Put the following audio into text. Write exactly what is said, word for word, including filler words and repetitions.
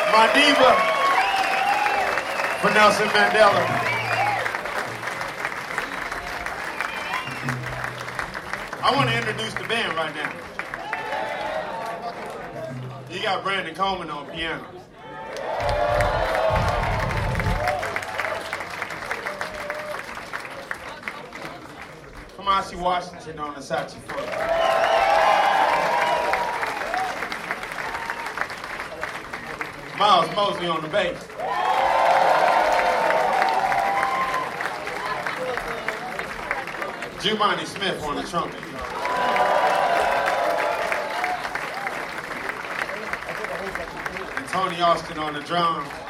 My diva for Nelson Mandela. I want to introduce the band right now. You got Brandon Coleman on piano. Kamasi Washington on the saxophone. Miles Mosley on the bass. Jumani Smith on the trumpet. And Tony Austin on the drums.